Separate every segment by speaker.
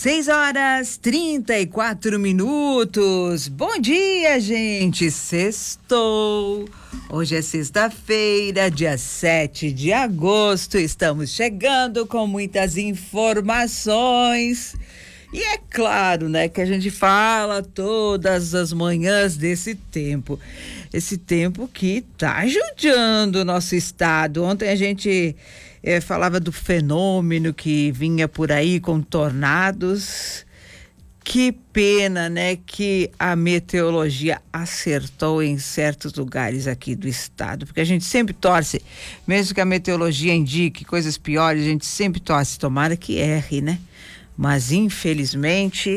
Speaker 1: 6h34. Bom dia, gente. Sextou. Hoje é sexta-feira, dia 7 de agosto. Estamos chegando com muitas informações. E é claro, né, que a gente fala todas as manhãs desse tempo. Esse tempo que tá judiando o nosso estado. Ontem a gente falava do fenômeno que vinha por aí com tornados. Que pena, né, que a meteorologia acertou em certos lugares aqui do estado, porque a gente sempre torce, mesmo que a meteorologia indique coisas piores, a gente sempre torce, tomara que erre, né? Mas infelizmente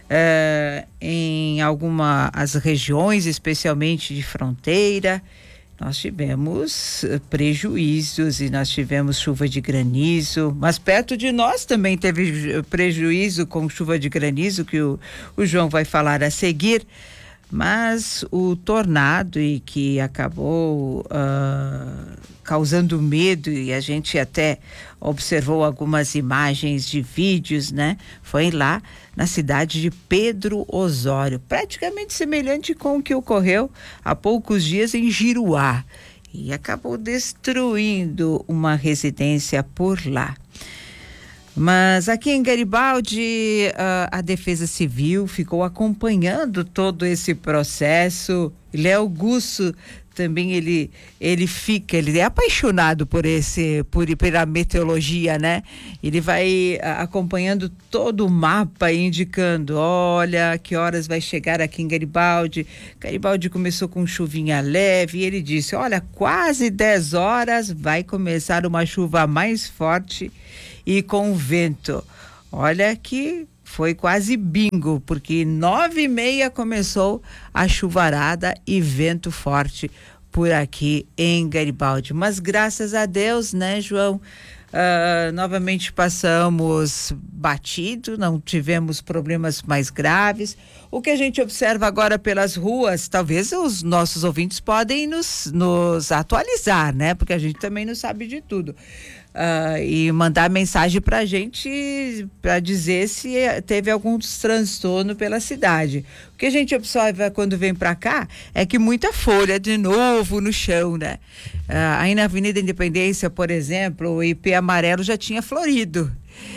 Speaker 1: em algumas regiões, especialmente de fronteira, nós tivemos prejuízos e nós tivemos chuva de granizo, mas perto de nós também teve prejuízo com chuva de granizo, que o João vai falar a seguir. Mas o tornado e que acabou causando medo, e a gente até observou algumas imagens de vídeos, né? Foi lá na cidade de Pedro Osório, praticamente semelhante com o que ocorreu há poucos dias em Giruá, e acabou destruindo uma residência por lá. Mas aqui em Garibaldi, a Defesa Civil ficou acompanhando todo esse processo. Léo Gusso também, ele é apaixonado pela meteorologia, né? Ele vai acompanhando todo o mapa, indicando, olha, que horas vai chegar aqui em Garibaldi. Garibaldi começou com chuvinha leve e ele disse, olha, quase 10 horas vai começar uma chuva mais forte e com vento. Olha que foi quase bingo, porque 9h30 começou a chuvarada e vento forte por aqui em Garibaldi. Mas graças a Deus, né, João? Novamente passamos batido, não tivemos problemas mais graves. O que a gente observa agora pelas ruas, talvez os nossos ouvintes podem nos atualizar, né? Porque a gente também não sabe de tudo. E mandar mensagem pra gente para dizer se teve algum transtorno pela cidade. O que a gente observa quando vem para cá é que muita folha de novo no chão, né? Aí na Avenida Independência, por exemplo, o ipê amarelo já tinha florido.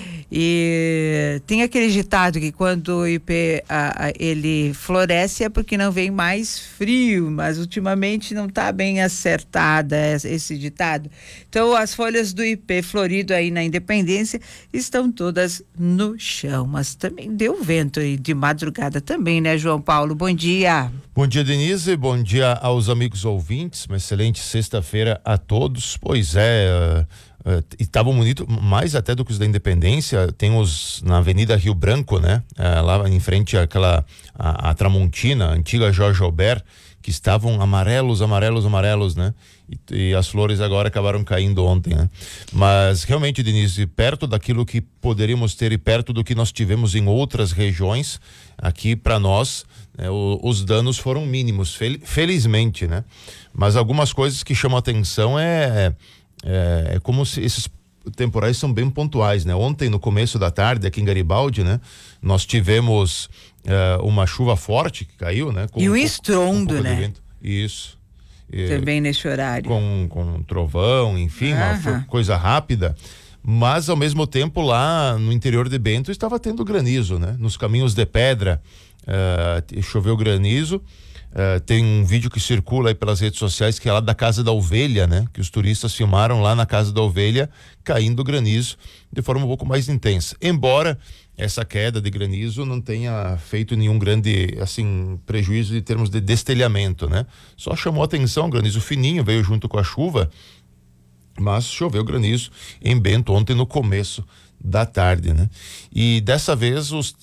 Speaker 1: E tem aquele ditado que quando o ipê ele floresce é porque não vem mais frio, mas ultimamente não está bem acertada esse ditado. Então as folhas do ipê florido aí na Independência estão todas no chão, mas também deu vento aí de madrugada também, né, João Paulo? Bom dia.
Speaker 2: Bom dia, Denise, bom dia aos amigos ouvintes, uma excelente sexta-feira a todos. Pois é, e estavam bonito, mais até do que os da Independência, tem os na Avenida Rio Branco, né? Lá em frente àquela a Tramontina, a antiga Jorge Albert, que estavam amarelos, né? E as flores agora acabaram caindo ontem, né? Mas realmente, Denise, perto daquilo que poderíamos ter e perto do que nós tivemos em outras regiões, aqui para nós, os danos foram mínimos, felizmente, né? Mas algumas coisas que chamam a atenção é como se esses temporais são bem pontuais, né? Ontem, no começo da tarde, aqui em Garibaldi, né? Nós tivemos uma chuva forte que caiu, né?
Speaker 1: E um estrondo, né?
Speaker 2: Isso.
Speaker 1: Também nesse horário.
Speaker 2: Com trovão, enfim, uma coisa rápida. Mas, ao mesmo tempo, lá no interior de Bento estava tendo granizo, né? Nos caminhos de pedra choveu granizo. Tem um vídeo que circula aí pelas redes sociais que é lá da Casa da Ovelha, né? Que os turistas filmaram lá na Casa da Ovelha caindo granizo de forma um pouco mais intensa. Embora essa queda de granizo não tenha feito nenhum grande, assim, prejuízo em termos de destelhamento, né? Só chamou atenção, granizo fininho, veio junto com a chuva, mas choveu granizo em Bento ontem no começo da tarde, né? E dessa vez os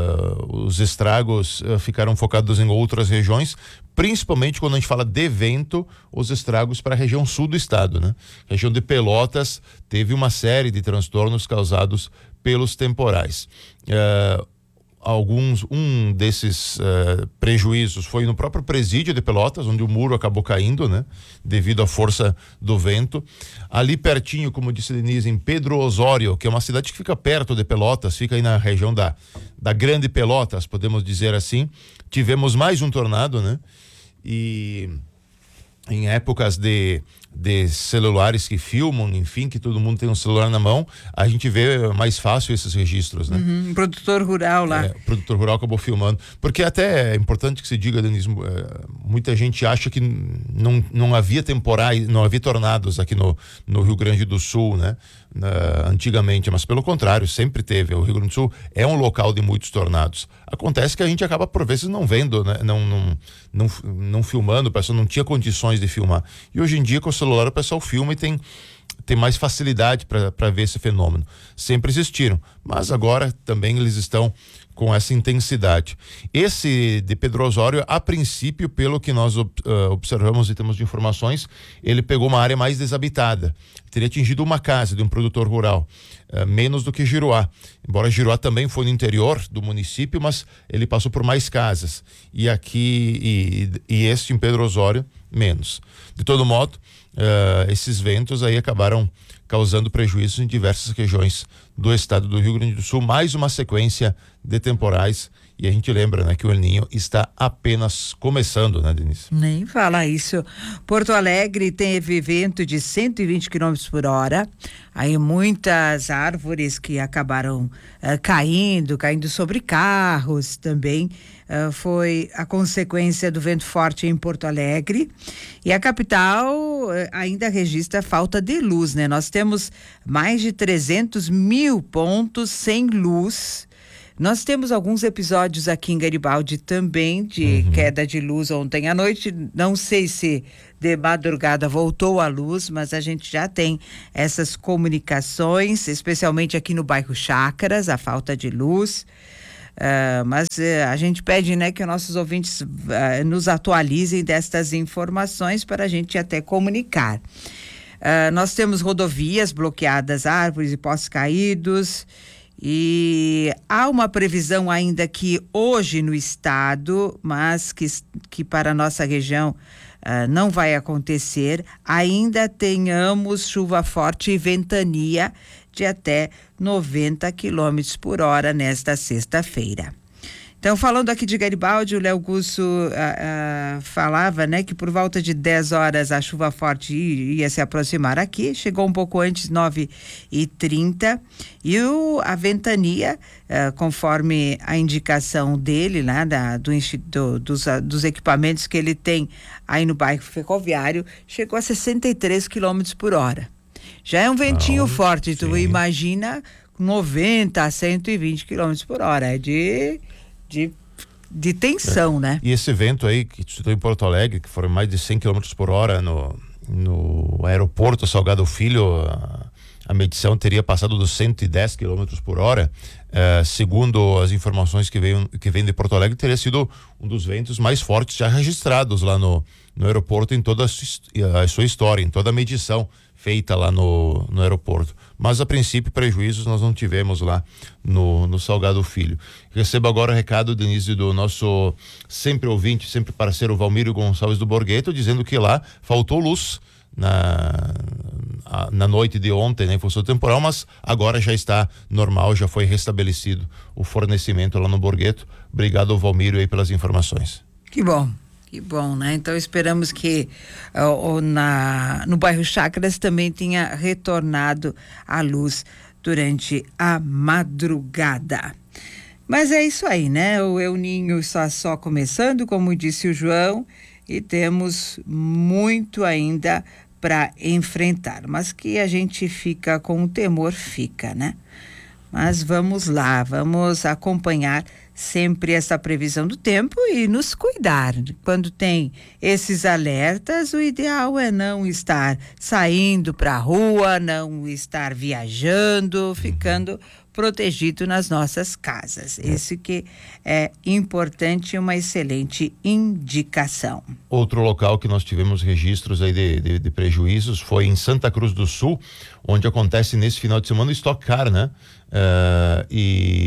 Speaker 2: estragos ficaram focados em outras regiões, principalmente quando a gente fala de vento, os estragos para a região sul do estado, né? A região de Pelotas teve uma série de transtornos causados pelos temporais. um desses prejuízos foi no próprio presídio de Pelotas, onde o muro acabou caindo, né? Devido à força do vento. Ali pertinho, como disse Denise, em Pedro Osório, que é uma cidade que fica perto de Pelotas, fica aí na região da Grande Pelotas, podemos dizer assim. Tivemos mais um tornado, né? E em épocas de celulares que filmam, enfim, que todo mundo tem um celular na mão, a gente vê mais fácil esses registros, né?
Speaker 1: Um produtor rural lá.
Speaker 2: O produtor rural acabou filmando. Porque até é importante que se diga, Denise, muita gente acha que não havia temporais, não havia tornados aqui no Rio Grande do Sul, né? Antigamente, mas pelo contrário, sempre teve. O Rio Grande do Sul é um local de muitos tornados. Acontece que a gente acaba por vezes não vendo, né? Não filmando, o pessoal não tinha condições de filmar. E hoje em dia com o celular o pessoal filma e tem mais facilidade para ver esse fenômeno. Sempre existiram, mas agora também eles estão com essa intensidade. Esse de Pedro Osório, a princípio, pelo que nós observamos e temos de informações, ele pegou uma área mais desabitada. Teria atingido uma casa de um produtor rural, menos do que Giruá. Embora Giruá também foi no interior do município, mas ele passou por mais casas. E aqui, e este em Pedro Osório, menos. De todo modo, esses ventos aí acabaram causando prejuízos em diversas regiões do estado do Rio Grande do Sul, mais uma sequência de temporais, e a gente lembra, né, que o El Niño está apenas começando, né, Denise?
Speaker 1: Nem fala isso. Porto Alegre teve vento de 120 km por hora, aí muitas árvores que acabaram caindo sobre carros também, foi a consequência do vento forte em Porto Alegre. E a capital ainda registra falta de luz, né? Nós temos mais de 300 mil pontos sem luz. Nós temos alguns episódios aqui em Garibaldi também de queda de luz ontem à noite. Não sei se de madrugada voltou a luz, mas a gente já tem essas comunicações, especialmente aqui no bairro Chácaras, a falta de luz. Mas a gente pede, né, que nossos ouvintes nos atualizem destas informações para a gente até comunicar. Nós temos rodovias bloqueadas, árvores e postes caídos. E há uma previsão ainda que hoje no estado, mas que para a nossa região não vai acontecer, ainda tenhamos chuva forte e ventania de até 90 km por hora nesta sexta-feira. Então, falando aqui de Garibaldi, o Léo Gusso falava, né, que por volta de 10 horas a chuva forte ia se aproximar aqui, chegou um pouco antes, 9h30, e a ventania, conforme a indicação dele, né, dos equipamentos que ele tem aí no bairro Ferroviário, chegou a 63 km por hora. Já é um ventinho forte, tu imagina 90 a 120 km por hora, é de tensão, né?
Speaker 2: E esse vento aí que citou em Porto Alegre, que foram mais de 100 km por hora no aeroporto Salgado Filho, a medição teria passado dos 110 km por hora. Segundo as informações que vêm de Porto Alegre, teria sido um dos ventos mais fortes já registrados lá no aeroporto em toda a sua história, em toda a medição feita lá no aeroporto. Mas a princípio prejuízos nós não tivemos lá no Salgado Filho. Recebo agora o recado, Denise, do nosso sempre ouvinte, sempre parceiro Valmírio Gonçalves do Borghetto, dizendo que lá faltou luz na noite de ontem, né, em função do temporal, mas agora já está normal, já foi restabelecido o fornecimento lá no Borghetto. Obrigado, Valmírio, aí pelas informações.
Speaker 1: Que bom. Que bom, né? Então esperamos que no bairro Chácaras também tenha retornado a luz durante a madrugada. Mas é isso aí, né? O El Niño está só começando, como disse o João, e temos muito ainda para enfrentar. Mas que a gente fica com o temor, fica, né? Mas vamos lá, vamos acompanhar sempre essa previsão do tempo e nos cuidar. Quando tem esses alertas, o ideal é não estar saindo para a rua, não estar viajando, ficando protegido nas nossas casas. Esse que é importante e uma excelente indicação.
Speaker 2: Outro local que nós tivemos registros aí de prejuízos foi em Santa Cruz do Sul, onde acontece nesse final de semana o Stock Car, né? E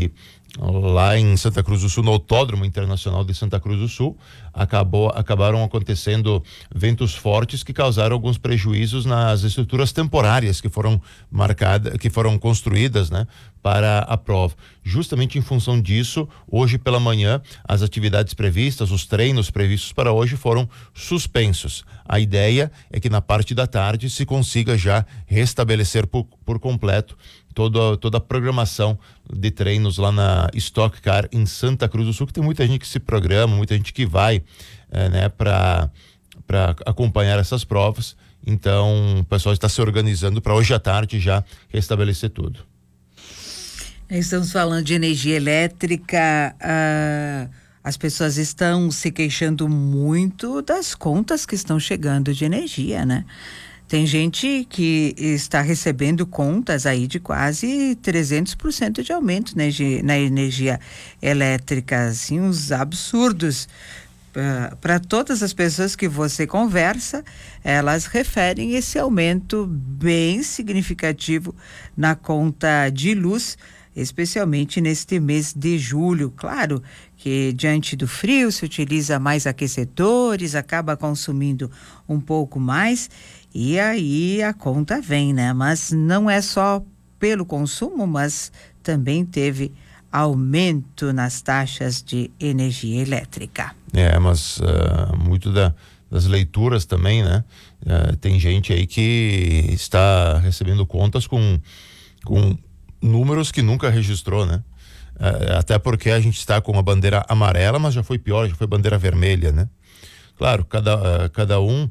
Speaker 2: lá em Santa Cruz do Sul, no Autódromo Internacional de Santa Cruz do Sul, acabaram acontecendo ventos fortes que causaram alguns prejuízos nas estruturas temporárias que foram construídas, né, para a prova. Justamente em função disso, hoje pela manhã, as atividades previstas, os treinos previstos para hoje foram suspensos. A ideia é que na parte da tarde se consiga já restabelecer por completo toda a programação de treinos lá na Stock Car em Santa Cruz do Sul, que tem muita gente que se programa, muita gente que vai, né, para acompanhar essas provas. Então, o pessoal está se organizando para hoje à tarde já restabelecer tudo.
Speaker 1: Estamos falando de energia elétrica. As pessoas estão se queixando muito das contas que estão chegando de energia, né? Tem gente que está recebendo contas aí de quase 300% de aumento na energia elétrica, assim, uns absurdos. Para todas as pessoas que você conversa, elas referem esse aumento bem significativo na conta de luz, especialmente neste mês de julho. Claro que diante do frio se utiliza mais aquecedores, acaba consumindo um pouco mais e aí a conta vem, né? Mas não é só pelo consumo, mas também teve aumento nas taxas de energia elétrica.
Speaker 2: Mas muito das leituras também, né? Tem gente aí que está recebendo contas com números que nunca registrou, né? Até porque a gente está com a bandeira amarela, mas já foi pior, já foi bandeira vermelha, né? Claro, cada um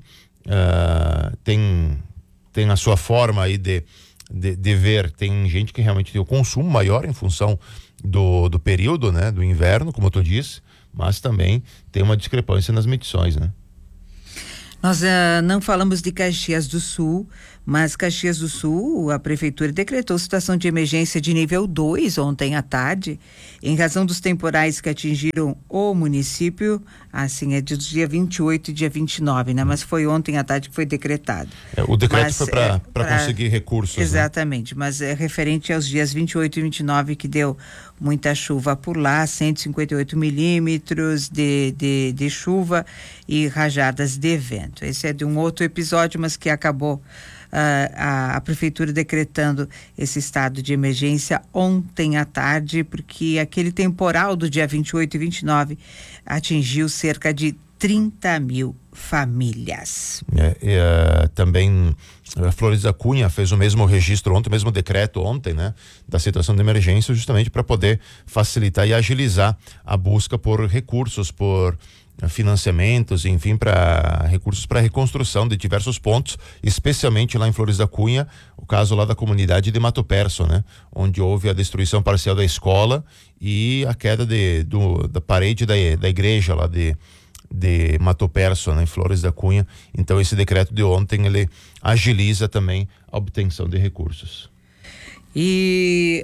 Speaker 2: tem a sua forma aí de ver. Tem gente que realmente tem o consumo maior em função do período, né? Do inverno, como tu disse, mas também tem uma discrepância nas medições, né?
Speaker 1: Nós não falamos de Caxias do Sul, mas Caxias do Sul, a prefeitura decretou situação de emergência de nível 2 ontem à tarde, em razão dos temporais que atingiram o município, assim, é do dia 28 e dia 29, né? Mas foi ontem à tarde que foi decretado.
Speaker 2: O decreto foi para conseguir recursos.
Speaker 1: Exatamente,
Speaker 2: né?
Speaker 1: Mas é referente aos dias 28 e 29 que deu muita chuva por lá, 158 milímetros de chuva e rajadas de vento. Esse é de um outro episódio, mas que acabou a prefeitura decretando esse estado de emergência ontem à tarde, porque aquele temporal do dia 28 e 29 atingiu cerca de 30 mil famílias.
Speaker 2: Também a Flores da Cunha fez o mesmo registro ontem, o mesmo decreto ontem, né, da situação de emergência, justamente para poder facilitar e agilizar a busca por recursos, por financiamentos, enfim, para recursos para reconstrução de diversos pontos, especialmente lá em Flores da Cunha, o caso lá da comunidade de Mato Perso, né, onde houve a destruição parcial da escola e a queda da parede da igreja lá de Mato Perso, né, em Flores da Cunha. Então esse decreto de ontem, ele agiliza também a obtenção de recursos.
Speaker 1: E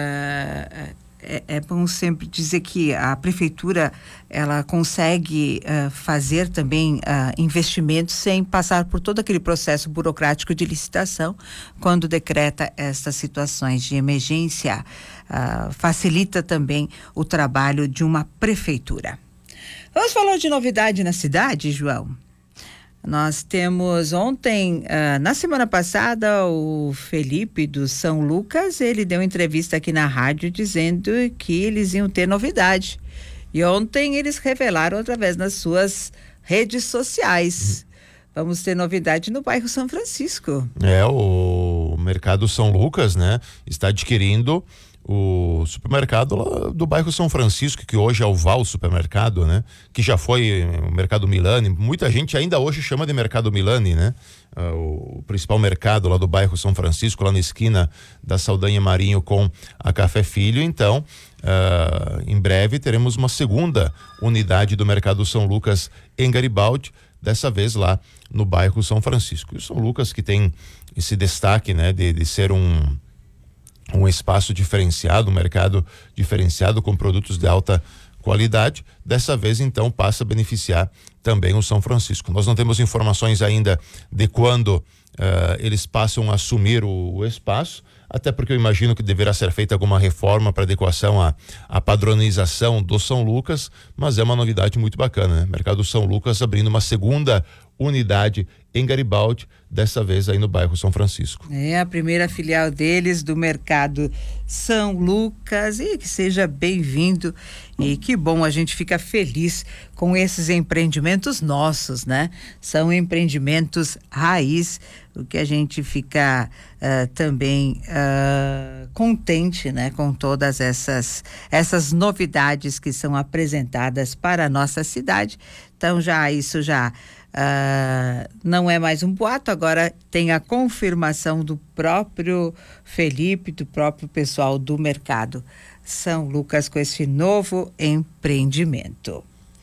Speaker 1: é bom sempre dizer que a prefeitura, ela consegue fazer também investimentos sem passar por todo aquele processo burocrático de licitação, quando decreta estas situações de emergência, facilita também o trabalho de uma prefeitura. Vamos falar de novidade na cidade, João? Nós temos ontem, na semana passada, o Felipe do São Lucas, ele deu entrevista aqui na rádio dizendo que eles iam ter novidade. E ontem eles revelaram através das suas redes sociais. Vamos ter novidade no bairro São Francisco.
Speaker 2: O Mercado São Lucas, né, está adquirindo o supermercado lá do bairro São Francisco, que hoje é o Val Supermercado, né? Que já foi o Mercado Milani. Muita gente ainda hoje chama de Mercado Milani, né? O principal mercado lá do bairro São Francisco, lá na esquina da Saldanha Marinho com a Café Filho. Então, em breve teremos uma segunda unidade do Mercado São Lucas em Garibaldi, dessa vez lá no bairro São Francisco. E o São Lucas, que tem esse destaque, né? De ser um espaço diferenciado, um mercado diferenciado com produtos de alta qualidade, dessa vez então passa a beneficiar também o São Francisco. Nós não temos informações ainda de quando eles passam a assumir o espaço. até porque eu imagino que deverá ser feita alguma reforma para adequação à padronização do São Lucas, mas é uma novidade muito bacana, né? Mercado São Lucas abrindo uma segunda unidade em Garibaldi, dessa vez aí no bairro São Francisco.
Speaker 1: É a primeira filial deles do Mercado São Lucas, e que seja bem-vindo, e que bom, a gente fica feliz com esses empreendimentos nossos, né? São empreendimentos raiz, o que a gente fica também contente, né? Com todas essas novidades que são apresentadas para a nossa cidade. Então isso já não é mais um boato, agora tem a confirmação do próprio Felipe, do próprio pessoal do Mercado São Lucas com esse novo empreendimento.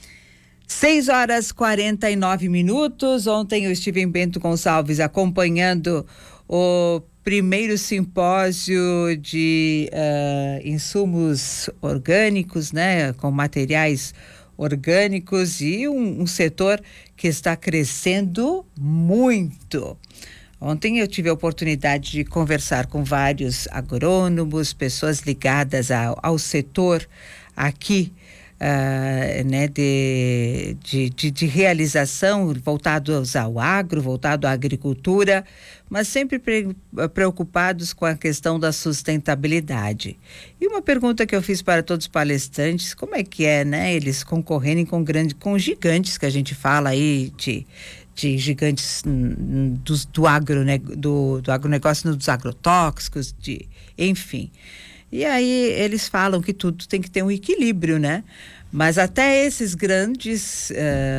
Speaker 1: 6h49. Ontem eu estive em Bento Gonçalves acompanhando o primeiro simpósio de insumos orgânicos, né, com materiais orgânicos, e um setor que está crescendo muito. Ontem eu tive a oportunidade de conversar com vários agrônomos, pessoas ligadas ao setor aqui, né, de realização, voltados ao agro, voltado à agricultura, mas sempre preocupados com a questão da sustentabilidade. E uma pergunta que eu fiz para todos os palestrantes: como é que é, né, eles concorrerem com gigantes, que a gente fala aí de gigantes do agro, né, do agronegócio, dos agrotóxicos, enfim. E aí eles falam que tudo tem que ter um equilíbrio, né? Mas até esses grandes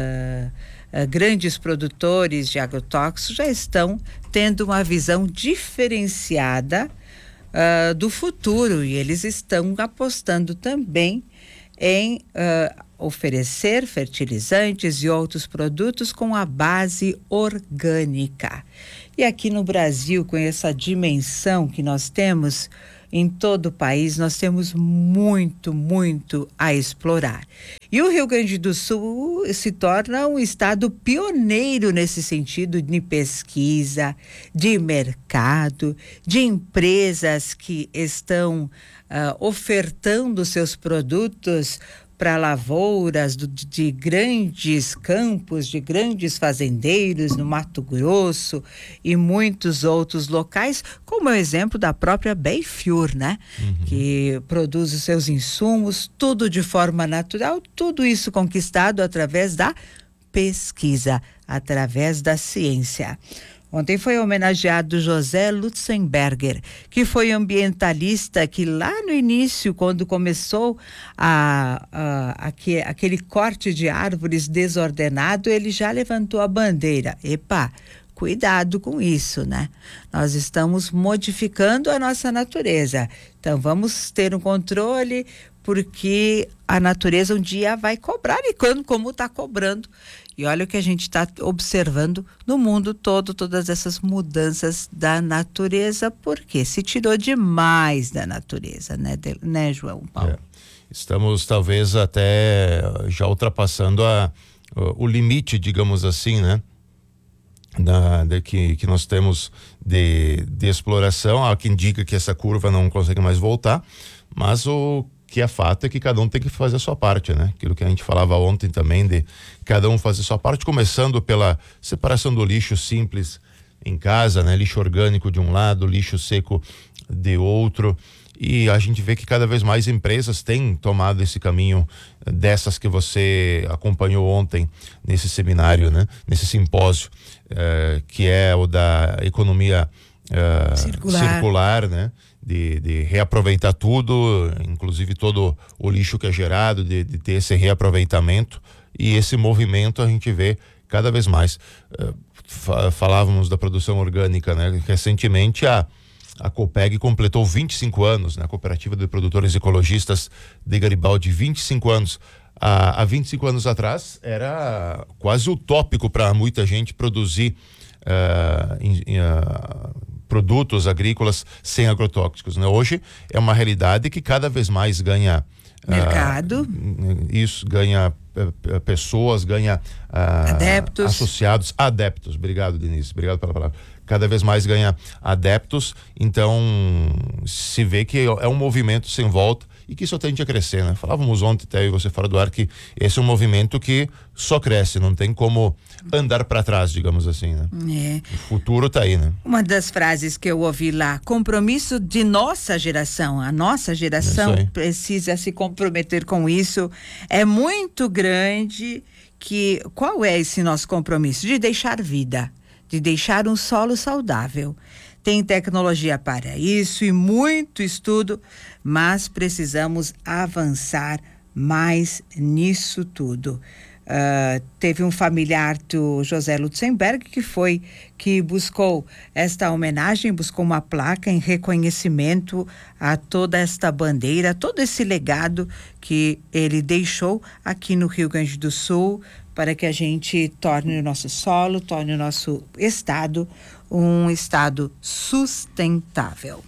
Speaker 1: produtores de agrotóxicos já estão tendo uma visão diferenciada do futuro, e eles estão apostando também em oferecer fertilizantes e outros produtos com a base orgânica. E aqui no Brasil, com essa dimensão que nós temos em todo o país, nós temos muito, muito a explorar. E o Rio Grande do Sul se torna um estado pioneiro nesse sentido, de pesquisa, de mercado, de empresas que estão ofertando seus produtos para lavouras de grandes campos, de grandes fazendeiros no Mato Grosso e muitos outros locais, como é o exemplo da própria Bayfur, né? Que produz os seus insumos, tudo de forma natural, tudo isso conquistado através da pesquisa, através da ciência. Ontem foi homenageado José Lutzenberger, que foi ambientalista que lá no início, quando começou aquele corte de árvores desordenado, ele já levantou a bandeira. Epa, cuidado com isso, né? Nós estamos modificando a nossa natureza. Então vamos ter um controle, porque a natureza um dia vai cobrar, e como está cobrando. E olha o que a gente está observando no mundo todo, todas essas mudanças da natureza, porque se tirou demais da natureza, né, João Paulo?
Speaker 2: Estamos talvez até já ultrapassando o limite, digamos assim, né? Que nós temos de exploração. Há quem diga que essa curva não consegue mais voltar, mas o que é fato é que cada um tem que fazer a sua parte, né? Aquilo que a gente falava ontem também, de cada um fazer a sua parte, começando pela separação do lixo simples em casa, né? Lixo orgânico de um lado, lixo seco de outro, e a gente vê que cada vez mais empresas têm tomado esse caminho, dessas que você acompanhou ontem nesse seminário, né? Nesse simpósio, que é o da economia circular, né? De reaproveitar tudo, inclusive todo o lixo que é gerado, de ter esse reaproveitamento, e esse movimento a gente vê cada vez mais. Falávamos da produção orgânica, né? Recentemente a Copeg completou 25 anos, né? A Cooperativa de Produtores Ecologistas de Garibaldi, 25 anos. Há 25 anos atrás era quase utópico para muita gente produzir produtos agrícolas sem agrotóxicos, né? Hoje é uma realidade que cada vez mais ganha
Speaker 1: mercado,
Speaker 2: isso, ganha pessoas, ganha
Speaker 1: adeptos,
Speaker 2: associados, adeptos. Obrigado, Denise, obrigado pela palavra. cada vez mais ganha adeptos, então se vê que é um movimento sem volta e que só tende a crescer, né? Falávamos ontem até e você fora do ar que esse é um movimento que só cresce, não tem como andar para trás, digamos assim, né? O futuro tá aí, né?
Speaker 1: Uma das frases que eu ouvi lá, compromisso de nossa geração, a nossa geração precisa se comprometer com isso, é muito grande. Qual é esse nosso compromisso? De deixar vida, de deixar um solo saudável. Tem tecnologia para isso e muito estudo, mas precisamos avançar mais nisso tudo. Teve um familiar do José Lutzenberg que buscou esta homenagem, buscou uma placa em reconhecimento a toda esta bandeira, todo esse legado que ele deixou aqui no Rio Grande do Sul, para que a gente torne o nosso solo, torne o nosso estado um estado sustentável.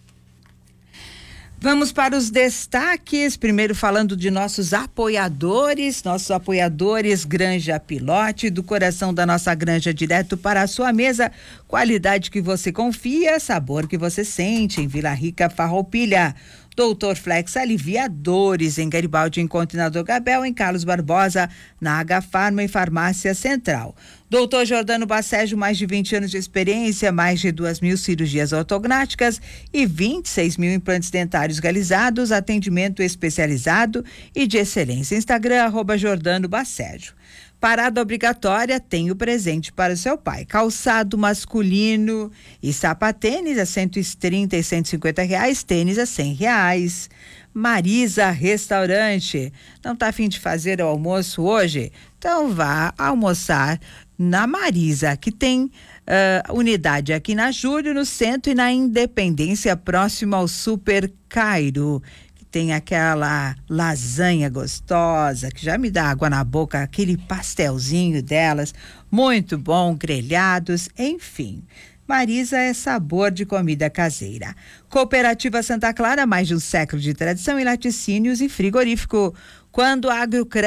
Speaker 1: Vamos para os destaques, primeiro falando de nossos apoiadores Granja Pilote, do coração da nossa granja direto para a sua mesa, qualidade que você confia, sabor que você sente, em Vila Rica, Farroupilha. Doutor Flex Aliviadores, em Garibaldi, em Continador Gabel, em Carlos Barbosa, na H-Farma e Farmácia Central. Doutor Jordano Bacégio, mais de 20 anos de experiência, mais de 2.000 cirurgias ortognáticas e 26 mil implantes dentários realizados, atendimento especializado e de excelência. Instagram, @Jordano Bacégio. Parada obrigatória, tem o presente para o seu pai. Calçado masculino e sapatênis a R$130 e R$150, tênis a R$100. Marisa Restaurante. Não está a fim de fazer o almoço hoje? Então vá almoçar na Marisa, que tem unidade aqui na Júlio, no centro, e na Independência, próximo ao Super Cairo. Tem aquela lasanha gostosa, que já me dá água na boca, aquele pastelzinho delas, muito bom, grelhados, enfim. Marisa é sabor de comida caseira. Cooperativa Santa Clara, mais de um século de tradição em laticínios e frigorífico. Quando a Agrocred